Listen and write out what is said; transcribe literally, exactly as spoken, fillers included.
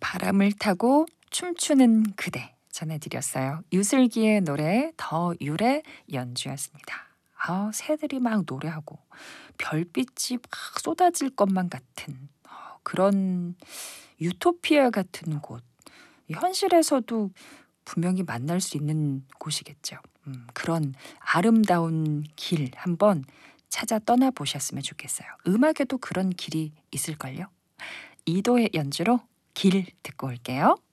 바람을 타고 춤추는 그대 전해드렸어요. 유슬기의 노래 더율의 연주였습니다. 아, 새들이 막 노래하고 별빛이 막 쏟아질 것만 같은 어, 그런 유토피아 같은 곳. 현실에서도 분명히 만날 수 있는 곳이겠죠. 음, 그런 아름다운 길 한번 찾아 떠나보셨으면 좋겠어요. 음악에도 그런 길이 있을걸요. 이도의 연주로 길 듣고 올게요.